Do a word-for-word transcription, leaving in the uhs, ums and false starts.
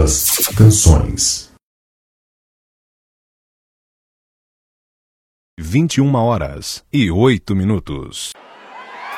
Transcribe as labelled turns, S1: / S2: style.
S1: das canções.
S2: vinte e uma horas e oito minutos.